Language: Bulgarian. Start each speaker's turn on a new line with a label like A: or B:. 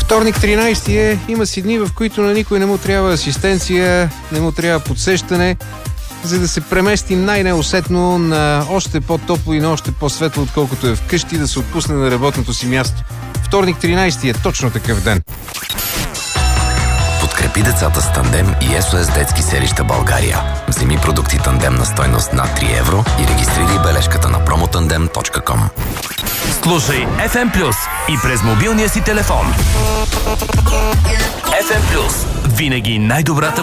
A: Вторник 13 има си дни, в които на никой не му трябва асистенция, не му трябва подсещане, за да се премести най-неусетно на още по-топло и на още по-светло, отколкото е вкъщи, да се отпусне на работното си място. Вторник 13 е точно такъв ден.
B: Подкрепи децата с Тандем и SOS Детски селища България. Вземи продукти Тандем на стойност над 3 евро и регистрирай бележката на promotandem.com.
C: Слушай FM Plus и през мобилния си телефон. FM Plus. Винаги най-добрата